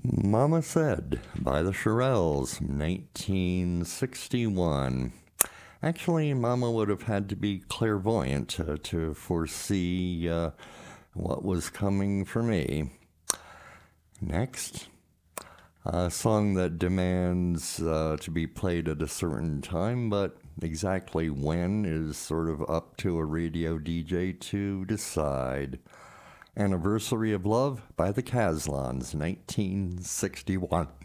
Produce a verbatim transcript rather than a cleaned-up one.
Mama Said by the Shirelles, nineteen sixty-one. Actually, Mama would have had to be clairvoyant uh, to foresee uh, what was coming for me. Next, a song that demands uh, to be played at a certain time, but exactly when is sort of up to a radio D J to decide. Anniversary of Love by the Caslons, nineteen sixty-one.